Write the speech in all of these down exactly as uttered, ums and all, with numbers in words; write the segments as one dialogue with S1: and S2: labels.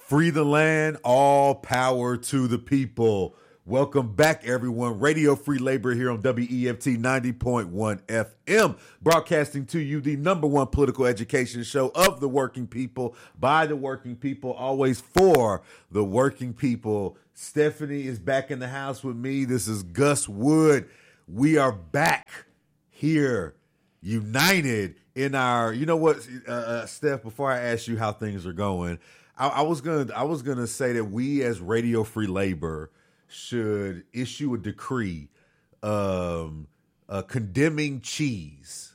S1: Free the land, all power to the people. Welcome back, everyone. Radio Free Labor here on W E F T ninety point one F M, broadcasting to you the number one political education show of the working people, by the working people, always for the working people. Stephanie is back in the house with me. This is Gus Wood. We are back here, united in our, you know what, uh, uh, Steph, before I ask you how things are going, I, I was gonna, I was gonna say that we as Radio Free Labor should issue a decree um, uh, condemning cheese.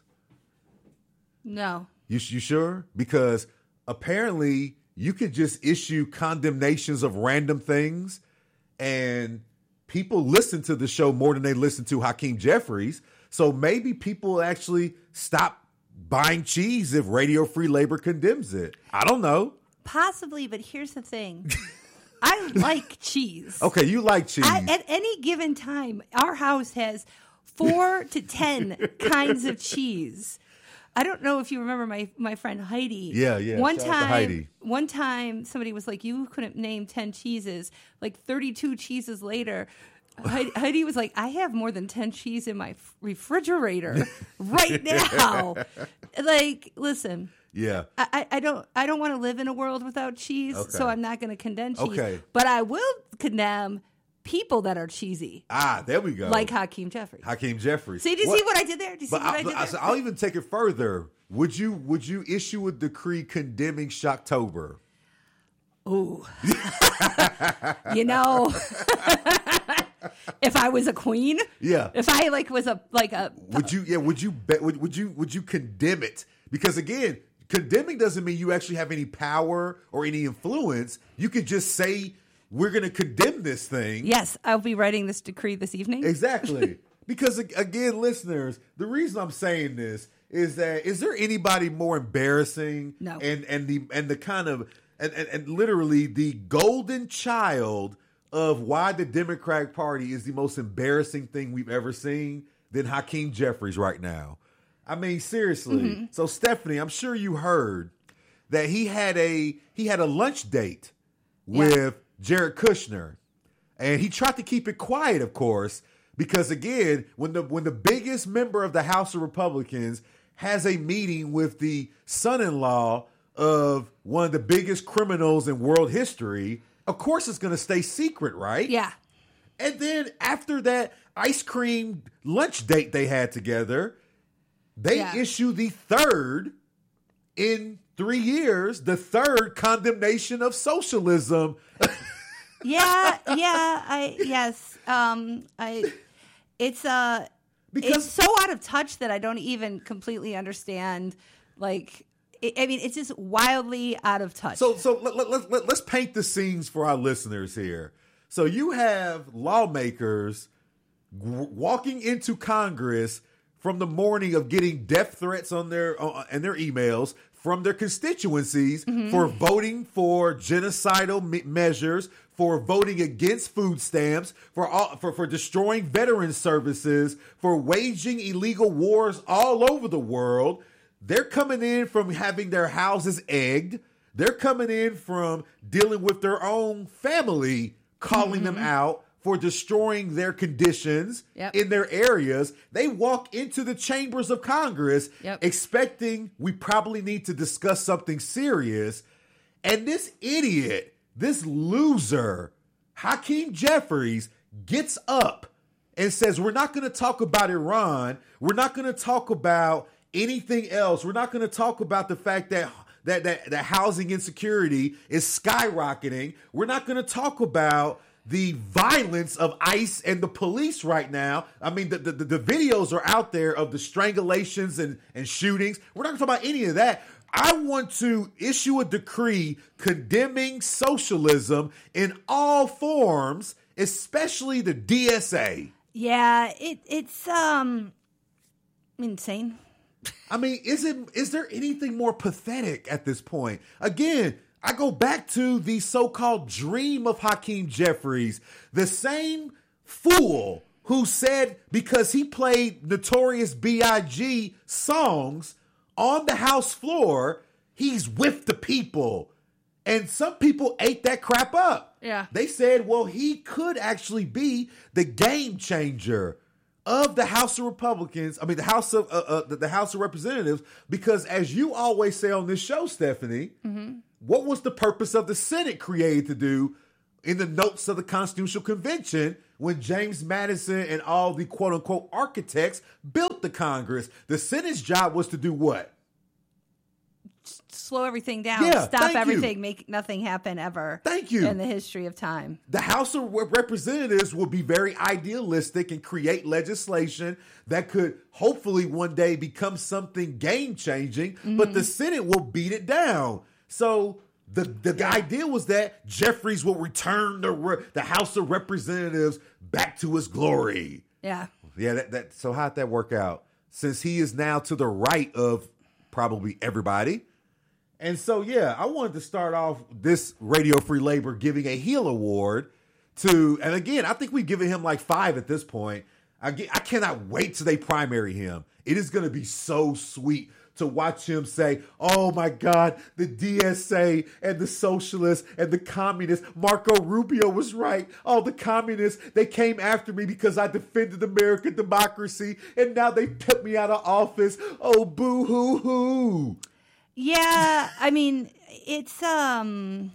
S2: No.
S1: You, you sure? Because apparently you could just issue condemnations of random things and people listen to the show more than they listen to Hakeem Jeffries. So maybe people actually stop buying cheese if Radio Free Labor condemns it. I don't know.
S2: Possibly, but here's the thing. I like cheese.
S1: Okay, you like cheese.
S2: I, at any given time, our house has four to ten kinds of cheese. I don't know if you remember my, my friend Heidi.
S1: Yeah, yeah.
S2: One
S1: Shout out to
S2: time,
S1: Heidi.
S2: one time, somebody was like, "You couldn't name ten cheeses." Like thirty-two cheeses later, Heidi, Heidi was like, "I have more than ten cheese in my f- refrigerator right now." Like, listen.
S1: Yeah,
S2: I, I don't I don't want to live in a world without cheese,
S1: Okay.
S2: so I'm not going to condemn cheese.
S1: Okay.
S2: But I will condemn people that are cheesy,
S1: Ah, there we go.
S2: like Hakeem Jeffries.
S1: Hakeem Jeffries.
S2: See, do you
S1: What-
S2: see what I did there? Do you see
S1: But
S2: what
S1: I,
S2: I did
S1: I,
S2: there?
S1: I'll even take it further. Would you would you issue a decree condemning Shocktober?
S2: Ooh, you know, if I was a queen,
S1: Yeah.
S2: if I like was a like a
S1: Would you? Yeah. Would you? Bet, would, would you? Would you condemn it? Because again, condemning doesn't mean you actually have any power or any influence. You could just say we're going to condemn this thing.
S2: yes, I'll be writing this decree this evening.
S1: Exactly. Because again, listeners, the reason I'm saying this is that is there anybody more embarrassing?
S2: No.
S1: And and the and the kind of and, and, and literally the golden child of why the Democratic Party is the most embarrassing thing we've ever seen than Hakeem Jeffries right now. I mean, seriously.
S2: Mm-hmm.
S1: So Stephanie, I'm sure you heard that he had a he had a lunch date with
S2: Yeah.
S1: Jared Kushner. And he tried to keep it quiet, of course, because again, when the when the biggest member of the House of Republicans has a meeting with the son-in-law of one of the biggest criminals in world history, of course it's going to stay secret, right?
S2: Yeah.
S1: And then after that ice cream lunch date they had together, they
S2: Yeah.
S1: issue the third in three years, the third condemnation of socialism.
S2: Yeah, yeah, I yes. Um I it's uh
S1: Because-
S2: it's so out of touch that I don't even completely understand like it, I mean it's just wildly out of touch.
S1: So, so let, let, let, let, let's paint the scenes for our listeners here. So you have lawmakers w- walking into Congress from the morning of getting death threats on their uh, and their emails from their constituencies for voting for genocidal me- measures, for voting against food stamps, for, all, for for destroying veteran services, for waging illegal wars all over the world. They're coming in from having their houses egged. They're coming in from dealing with their own family, calling them out for destroying their conditions
S2: Yep.
S1: in their areas. They walk into the chambers of Congress
S2: Yep.
S1: expecting we probably need to discuss something serious. And this idiot, this loser, Hakeem Jeffries, gets up and says, we're not going to talk about Iran. We're not going to talk about anything else. We're not going to talk about the fact that that that, that housing insecurity is skyrocketing. We're not going to talk about the violence of ICE and the police right now. I mean, the, the, the videos are out there of the strangulations and, and shootings. We're not going to talk about any of that. I want to issue a decree condemning socialism in all forms, especially the D S A.
S2: yeah, it it's um insane.
S1: I mean, is it is there anything more pathetic at this point? Again, I go back to the so-called dream of Hakeem Jeffries, the same fool who said because he played Notorious B I G songs on the House floor, he's with the people. And some people ate that crap up.
S2: Yeah.
S1: They said, well, he could actually be the game changer of the House of Republicans. I mean, the House of uh, uh, the, the House of Representatives, because as you always say on this show, Stephanie, mm-hmm. what was the purpose of the Senate created to do in the notes of the Constitutional Convention when James Madison and all the quote unquote architects built the Congress? The Senate's job was to do what?
S2: Slow everything down,
S1: Yeah,
S2: stop
S1: thank
S2: everything,
S1: you.
S2: make nothing happen ever.
S1: Thank you.
S2: In the history of time.
S1: The House of Representatives will be very idealistic and create legislation that could hopefully one day become something game-changing, mm-hmm. but the Senate will beat it down. So the, the idea was that Jeffries will return the, re- the House of Representatives back to its glory.
S2: Yeah.
S1: Yeah, that, that so how'd that work out? Since he is now to the right of probably everybody. And so, yeah, I wanted to start off this Radio Free Labor giving a heel award to, and again, I think we've given him like five at this point. I, get, I cannot wait till they primary him. It is going to be so sweet to watch him say, oh my God, the D S A and the socialists and the communists, Marco Rubio was right. Oh, the communists, they came after me because I defended American democracy and now they put me out of office. Oh, boo hoo hoo.
S2: Yeah, I mean, it's um,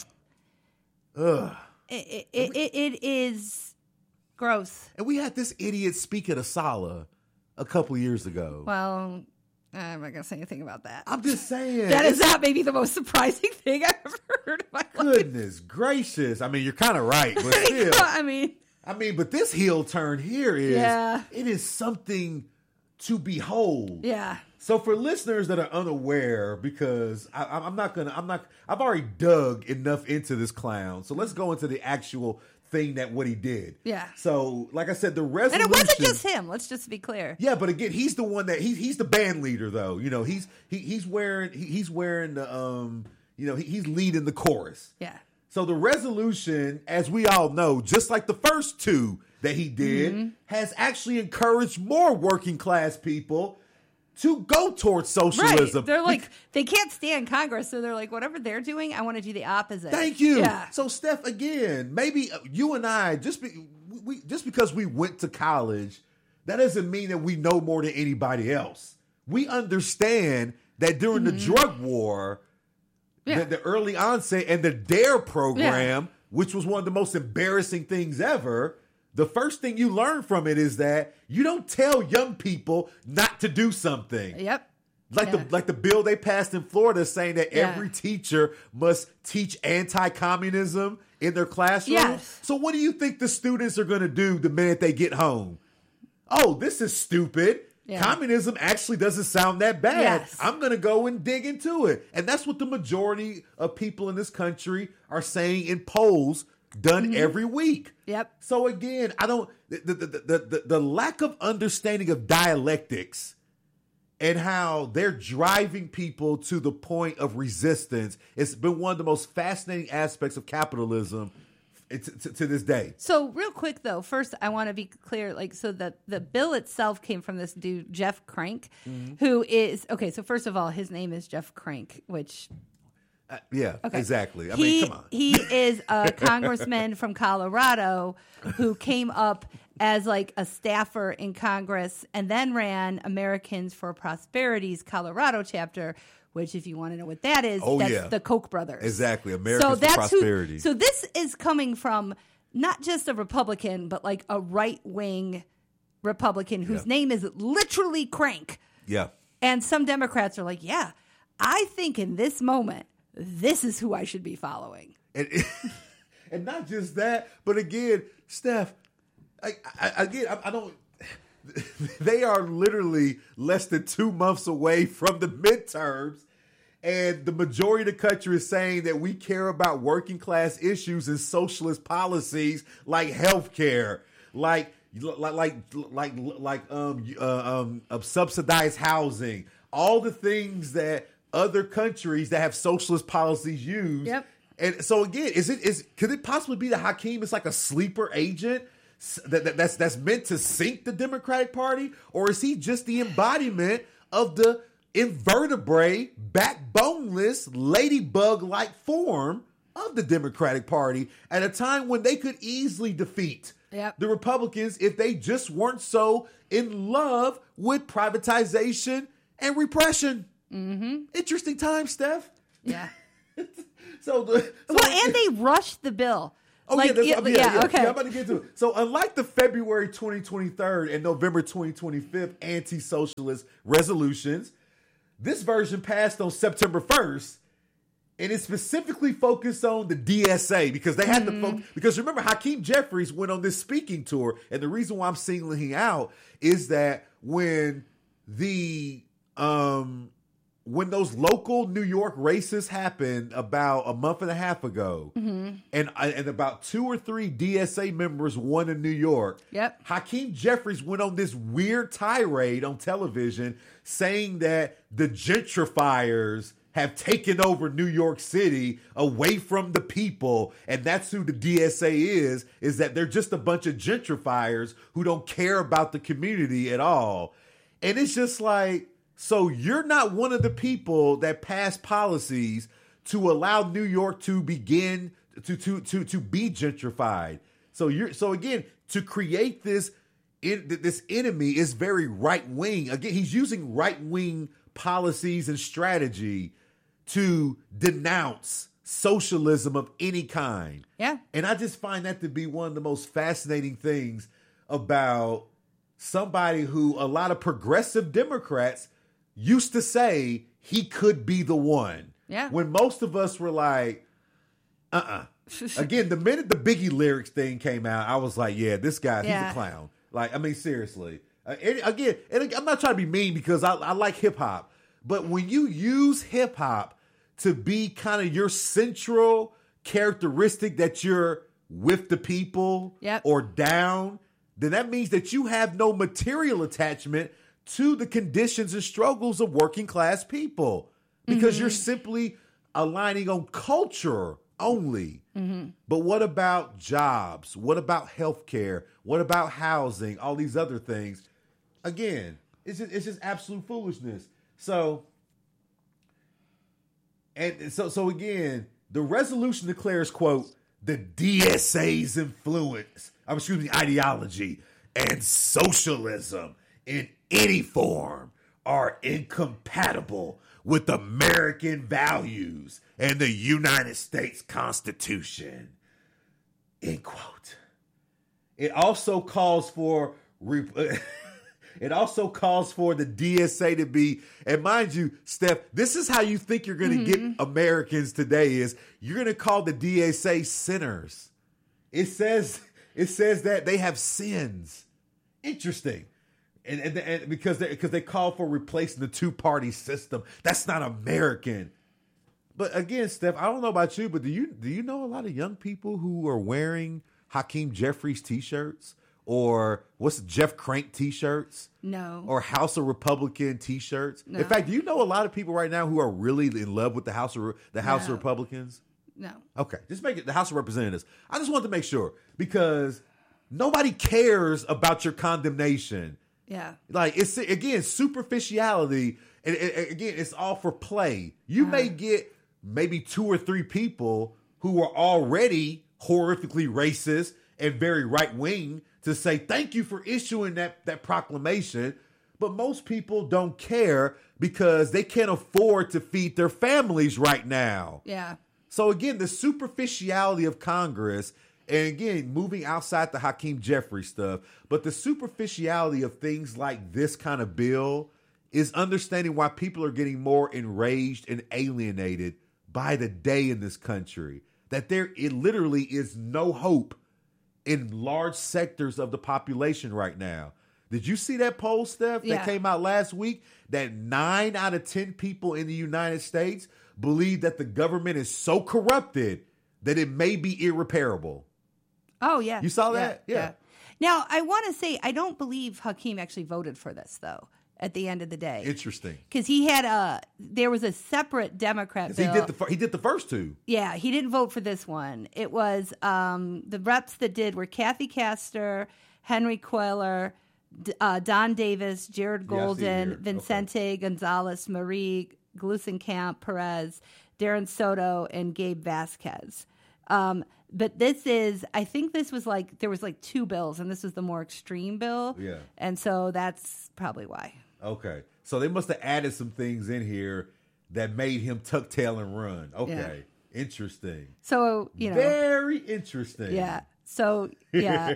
S1: Ugh.
S2: It, it, it, it is gross.
S1: And we had this idiot speak at Asala a couple years ago.
S2: Well, I'm not gonna say anything about that.
S1: I'm just saying
S2: that is not maybe the most surprising thing I've ever heard in my life.
S1: Goodness gracious! I mean, you're kind of right, but still,
S2: I mean,
S1: I mean, but this heel turn here is
S2: yeah.
S1: it is something to behold.
S2: Yeah.
S1: So for listeners that are unaware, because I, I'm not gonna, I'm not, I've already dug enough into this clown. So let's go into the actual thing that what he did.
S2: Yeah.
S1: So like I said, the resolution.
S2: And it wasn't just him. Let's just be clear.
S1: Yeah, but again, he's the one that he's he's the band leader though. You know, he's he, he's wearing he, he's wearing the um you know he, he's leading the chorus.
S2: Yeah.
S1: So the resolution, as we all know, just like the first two that he did, mm-hmm. has actually encouraged more working class people to go towards socialism.
S2: Right. They're like, they can't stand Congress, so they're like, whatever they're doing, I want to do the opposite.
S1: Thank you.
S2: Yeah.
S1: So, Steph, again, maybe you and I, just be, we, just because we went to college, that doesn't mean that we know more than anybody else. We understand that during mm-hmm. the drug war, yeah. the, the early onset and the DARE program, yeah. which was one of the most embarrassing things ever, the first thing you learn from it is that you don't tell young people not to do something.
S2: Yep.
S1: Like
S2: yeah.
S1: the like the bill they passed in Florida saying that
S2: yeah.
S1: every teacher must teach anti-communism in their classroom.
S2: Yes.
S1: So what do you think the students are going to do the minute they get home? Oh, this is stupid. Yeah. Communism actually doesn't sound that bad.
S2: Yes.
S1: I'm going to go and dig into it. And that's what the majority of people in this country are saying in polls done mm-hmm. every week.
S2: Yep.
S1: So again, I don't the the, the the the the lack of understanding of dialectics and how they're driving people to the point of resistance. It's been one of the most fascinating aspects of capitalism to, to, to this day.
S2: So real quick though, first I want to be clear, like, so the, the bill itself came from this dude, Jeff Crank, mm-hmm. who is, okay, so first of all, his name is Jeff Crank, which...
S1: Uh, yeah, okay. Exactly. I
S2: he,
S1: mean, come on.
S2: He is a congressman from Colorado who came up as like a staffer in Congress and then ran Americans for Prosperity's Colorado chapter, which if you want to know what that is,
S1: oh,
S2: that's
S1: yeah.
S2: the Koch brothers.
S1: Exactly. Americans
S2: so
S1: for
S2: that's
S1: Prosperity.
S2: Who, so this is coming from not just a Republican, but like a right-wing Republican whose yeah. name is literally Crank.
S1: Yeah.
S2: And some Democrats are like, yeah, I think in this moment, this is who I should be following.
S1: And, and not just that, but again, Steph, I, I, again, I, I don't, they are literally less than two months away from the midterms. And the majority of the country is saying that we care about working class issues and socialist policies like healthcare, like, like, like, like, like, um, uh, um, uh, subsidized housing, all the things that other countries that have socialist policies use.
S2: Yep.
S1: And so again, is it is could it possibly be that Hakeem is like a sleeper agent that, that that's that's meant to sink the Democratic Party, or is he just the embodiment of the invertebrate, backboneless, ladybug-like form of the Democratic Party at a time when they could easily defeat
S2: Yep.
S1: the Republicans if they just weren't so in love with privatization and repression.
S2: Mm-hmm.
S1: Interesting time, Steph.
S2: Yeah.
S1: so, the, so
S2: Well, and they rushed the bill.
S1: Oh,
S2: like,
S1: yeah, that's,
S2: yeah,
S1: yeah, yeah,
S2: yeah,
S1: yeah,
S2: okay.
S1: yeah, I'm about to get to it. So, unlike the February twenty twenty-three and November twenty twenty-five anti-socialist resolutions, this version passed on September first, and it specifically focused on the D S A because they had mm-hmm. to focus. Because remember, Hakeem Jeffries went on this speaking tour, and the reason why I'm singling him out is that when the um when those local New York races happened about a month and a half ago, mm-hmm. and and about two or three D S A members won in New York.
S2: Yep.
S1: Hakeem Jeffries went on this weird tirade on television saying that the gentrifiers have taken over New York City away from the people, and that's who the D S A is, is that they're just a bunch of gentrifiers who don't care about the community at all. And it's just like, so you're not one of the people that passed policies to allow New York to begin to to to to be gentrified. So you're so again to create this in, this enemy is very right wing. Again, he's using right wing policies and strategy to denounce socialism of any kind.
S2: Yeah,
S1: and I just find that to be one of the most fascinating things about somebody who a lot of progressive Democrats used to say he could be the one.
S2: Yeah.
S1: When most of us were like, uh-uh. Again, the minute the Biggie lyrics thing came out, I was like, yeah, this guy,
S2: yeah.
S1: he's a clown. Like, I mean, seriously. Uh, and again, and I'm not trying to be mean because I, I like hip hop. But when you use hip hop to be kind of your central characteristic that you're with the people
S2: yep.
S1: or down, then that means that you have no material attachment to the conditions and struggles of working class people because mm-hmm. you're simply aligning on culture only. Mm-hmm. But what about jobs? What about healthcare? What about housing? All these other things. Again, it's just, it's just absolute foolishness. So, and so, so again, the resolution declares, quote, the D S A's influence, I'm excuse me, ideology and socialism in any form are incompatible with American values and the United States Constitution. End quote. It also calls for it also calls for the D S A to be, and mind you, Steph, this is how you think you're going to mm-hmm. get Americans today is you're going to call the D S A sinners. It says it says that they have sins. Interesting. And, and, and because they because they call for replacing the two-party system. That's not American. But again, Steph, I don't know about you, but do you do you know a lot of young people who are wearing Hakeem Jeffries t-shirts or what's Jeff Crank t-shirts?
S2: No.
S1: Or House of Republican t-shirts?
S2: No.
S1: In fact, do you know a lot of people right now who are really in love with the House of the House
S2: no.
S1: of Republicans?
S2: No.
S1: Okay, just make it the House of Representatives. I just wanted to make sure because nobody cares about your condemnation.
S2: Yeah.
S1: Like, it's, again, superficiality. And, and again, it's all for play. You uh-huh. may get maybe two or three people who are already horrifically racist and very right-wing to say, thank you for issuing that, that proclamation. But most people don't care because they can't afford to feed their families right now.
S2: Yeah.
S1: So, again, the superficiality of Congress, and again, moving outside the Hakeem Jeffries stuff, but the superficiality of things like this kind of bill is understanding why people are getting more enraged and alienated by the day in this country. That there it literally is no hope in large sectors of the population right now. Did you see that poll, Steph,
S2: yeah.
S1: that came out last week? That nine out of ten people in the United States believe that the government is so corrupted that it may be irreparable.
S2: Oh, yeah.
S1: You saw that?
S2: Yeah.
S1: Yeah.
S2: yeah. Now, I want to say, I don't believe Hakeem actually voted for this, though, at the end of the day.
S1: Interesting.
S2: Because he had a, there was a separate Democrat bill.
S1: He did, the, he did the first two.
S2: Yeah, he didn't vote for this one. It was, um, the reps that did were Kathy Castor, Henry Cuellar, uh, Don Davis, Jared Golden,
S1: yeah,
S2: Vicente
S1: okay.
S2: Gonzalez, Marie Glusenkamp, Perez. Darren Soto, and Gabe Vasquez. Um, but this is, I think this was like, there was like two bills, and this was the more extreme bill.
S1: Yeah.
S2: And so that's probably why.
S1: Okay. So they must have added some things in here that made him tuck tail and run. Okay. Yeah. Interesting.
S2: So, you know.
S1: Very interesting.
S2: Yeah. So, yeah.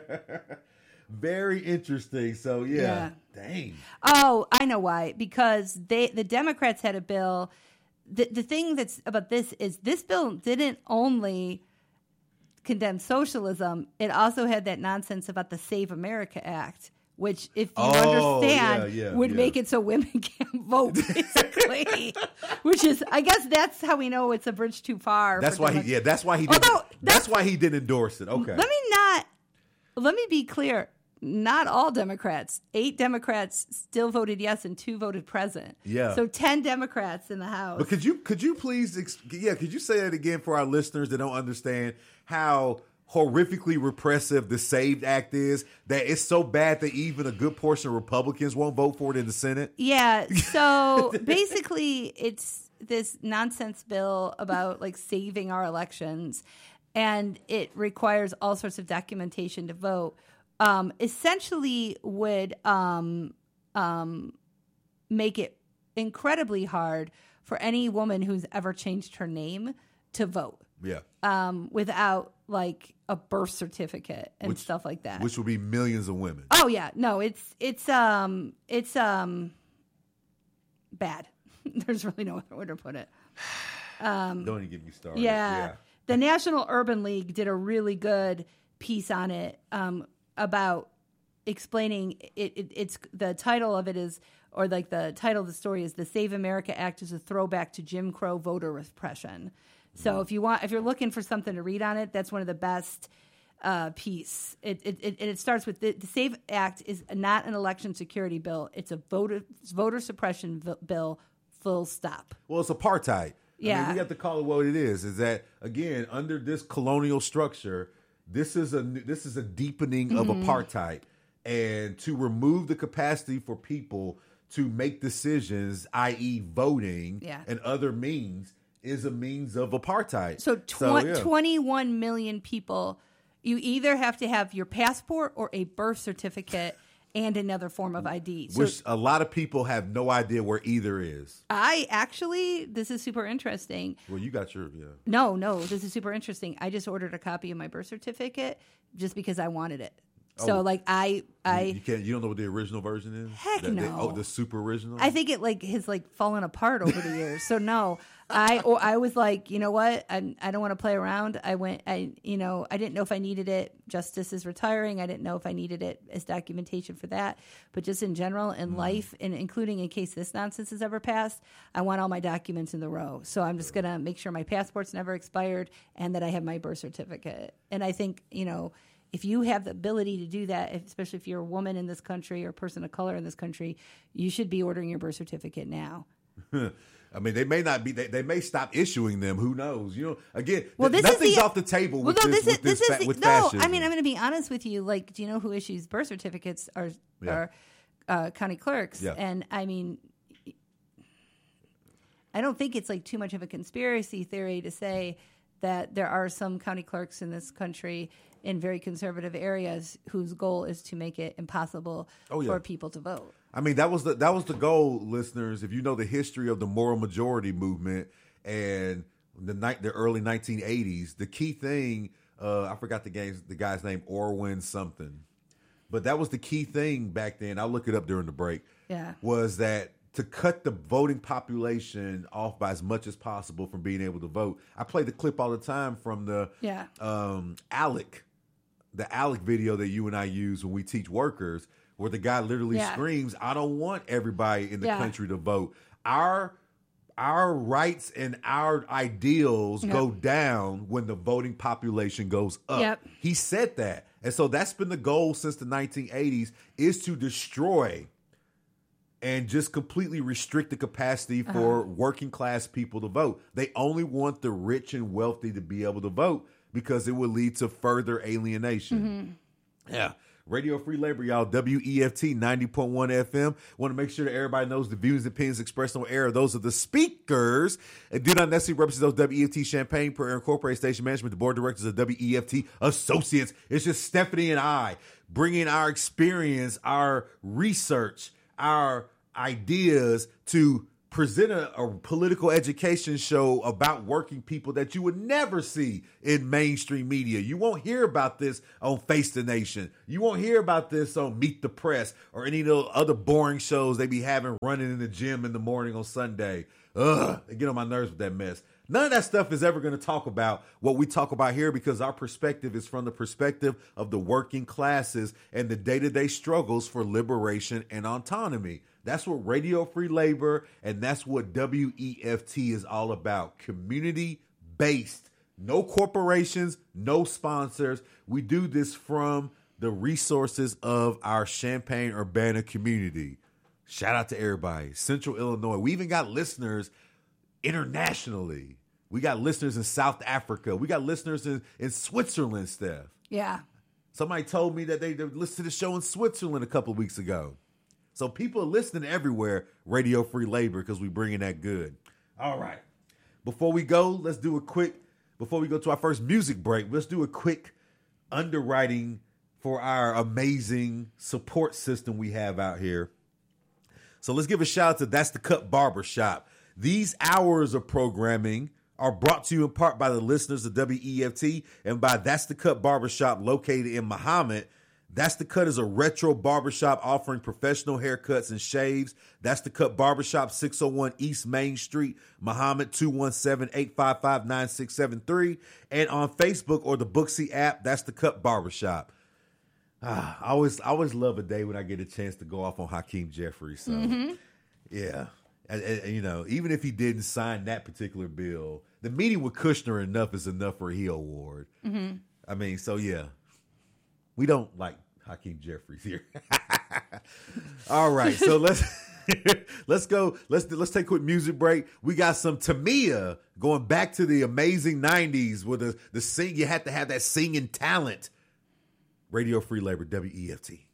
S1: Very interesting. So, yeah.
S2: yeah.
S1: Dang.
S2: Oh, I know why. Because they, the Democrats had a bill. The, the thing that's about this is this bill didn't only condemn socialism. It also had that nonsense about the Save America Act, which, if you
S1: oh,
S2: understand,
S1: yeah, yeah,
S2: would
S1: yeah.
S2: make it so women can't vote, basically. Which is, I guess that's how we know it's a bridge too far.
S1: That's why
S2: Democrats.
S1: he, yeah, that's why he didn't,
S2: Although,
S1: that's,
S2: that's
S1: why he didn't endorse it. Okay.
S2: Let me not, let me be clear. Not all Democrats. Eight Democrats still voted yes, and two voted present.
S1: Yeah.
S2: So ten Democrats in the House.
S1: But could you could you please ex- yeah could you say that again for our listeners that don't understand how horrifically repressive the SAVE Act is, that it's so bad that even a good portion of Republicans won't vote for it in the Senate?
S2: Yeah. So basically, it's this nonsense bill about like saving our elections, and it requires all sorts of documentation to vote. Um, essentially would um, um, make it incredibly hard for any woman who's ever changed her name to vote.
S1: Yeah.
S2: Um, without like a birth certificate and
S1: which,
S2: stuff like that.
S1: Which would be millions of women.
S2: Oh yeah. No, it's it's um it's um bad. There's really no other way to put it. Um,
S1: Don't even get me started.
S2: Yeah.
S1: yeah.
S2: The National Urban League did a really good piece on it. Um, about explaining it, it. It's the title of it is, or like the title of the story is, "The Save America Act is a throwback to Jim Crow voter repression." So if you want, if you're looking for something to read on it, that's one of the best uh, piece. It it, it it starts with the, the SAVE Act is not an election security bill. It's a voter voter suppression v- bill. Full stop.
S1: Well, it's apartheid.
S2: Yeah,
S1: I mean, we have to call it what it is. Is that again under this colonial structure? This is a this is a deepening
S2: mm-hmm.
S1: of apartheid, and to remove the capacity for people to make decisions, that is, voting
S2: yeah.
S1: and other means, is a means of apartheid.
S2: So, tw-
S1: so yeah.
S2: twenty-one million people. You either have to have your passport or a birth certificate and another form of I D. So
S1: Which a lot of people have no idea where either is.
S2: I actually, this is super interesting.
S1: Well, you got your, yeah.
S2: No, no, this is super interesting. I just ordered a copy of my birth certificate just because I wanted it.
S1: Oh,
S2: so, like, I, I,
S1: you, you can't, you don't know what the original version is?
S2: Heck
S1: the,
S2: no.
S1: The, oh, the super original?
S2: I think it like has like fallen apart over the years. So no, I, or I was like, you know what? I, I don't want to play around. I went, I, you know, I didn't know if I needed it. Justice is retiring. I didn't know if I needed it as documentation for that. But just in general, in mm. life, and including in case this nonsense has ever passed, I want all my documents in the row. So I'm just going to make sure my passport's never expired and that I have my birth certificate. And I think, you know, if you have the ability to do that, especially if you're a woman in this country or a person of color in this country, you should be ordering your birth certificate now.
S1: I mean, they may not be. They, they may stop issuing them. Who knows? You know, again,
S2: well,
S1: th-
S2: this
S1: nothing's
S2: is the,
S1: off the table with
S2: well, no,
S1: this.
S2: this,
S1: with
S2: this
S1: this,
S2: is
S1: fa-
S2: the,
S1: with
S2: no.
S1: fascism.
S2: I mean, I'm going to be honest with you. Like, do you know who issues birth certificates? Are
S1: Yeah.
S2: are uh, county clerks?
S1: Yeah.
S2: And I mean, I don't think it's like too much of a conspiracy theory to say that there are some county clerks in this country in very conservative areas whose goal is to make it impossible
S1: Oh, yeah.
S2: for people to vote.
S1: I mean, that was the that was the goal, listeners. If you know the history of the moral majority movement and the ni- the early nineteen eighties, the key thing, uh, I forgot the guy's the guy's name, Orwin something, but that was the key thing back then. I'll look it up during the break.
S2: Yeah,
S1: was that to cut the voting population off by as much as possible from being able to vote. I play the clip all the time from the
S2: yeah.
S1: um, ALEC, the ALEC video that you and I use when we teach workers, where the guy literally
S2: Yeah.
S1: screams, "I don't want everybody in the
S2: Yeah.
S1: country to vote. Our our rights and our ideals
S2: Yep.
S1: go down when the voting population goes up."
S2: Yep.
S1: He said that. And so that's been the goal since the nineteen eighties, is to destroy and just completely restrict the capacity for
S2: Uh-huh.
S1: working class people to vote. They only want the rich and wealthy to be able to vote because it would lead to further alienation.
S2: Mm-hmm.
S1: Yeah. Radio Free Labor, y'all. W E F T ninety point one F M. Want to make sure that everybody knows the views and opinions expressed on air. Those are the speakers and do not necessarily represent those W E F T Champaign per Incorporated Station Management, the board of directors of W E F T Associates. It's just Stephanie and I bringing our experience, our research, our ideas to present a, a political education show about working people that you would never see in mainstream media. You won't hear about this on Face the Nation. You won't hear about this on Meet the Press or any of those other boring shows they be having running in the gym in the morning on Sunday. Ugh, they get on my nerves with that mess. None of that stuff is ever going to talk about what we talk about here because our perspective is from the perspective of the working classes and the day-to-day struggles for liberation and autonomy. That's what Radio Free Labor and that's what W E F T is all about. Community-based. No corporations, no sponsors. We do this from the resources of our Champaign-Urbana community. Shout out to everybody. Central Illinois. We even got listeners internationally. We got listeners in South Africa. We got listeners in, in Switzerland, Steph.
S2: Yeah.
S1: Somebody told me that they, they listened to the show in Switzerland a couple of weeks ago. So people are listening everywhere, Radio Free Labor, because we bringing that good. All right. Before we go, let's do a quick, before we go to our first music break, let's do a quick underwriting for our amazing support system we have out here. So let's give a shout out to That's the Cut Barbershop. These hours of programming are brought to you in part by the listeners of W E F T and by That's the Cut Barbershop located in Mahomet. That's the Cut is a retro barbershop offering professional haircuts and shaves. That's the Cut Barbershop, six oh one East Main Street, Mahomet, two one seven, eight five five, nine six seven three. And on Facebook or the Booksy app, That's the Cut Barbershop. Ah, I always, I always love a day when I get a chance to go off on Hakeem Jeffries. So, mm-hmm. yeah. And, and, you know, even if he didn't sign that particular bill, the meeting with Kushner enough is enough for a He Award. Mm-hmm. I mean, so yeah, we don't like Hakeem Jeffries here. All right, so let's let's go. Let's let's take a quick music break. We got some Tamia going back to the amazing nineties with the the sing. You had to have that singing talent. Radio Free Labor, W E F T.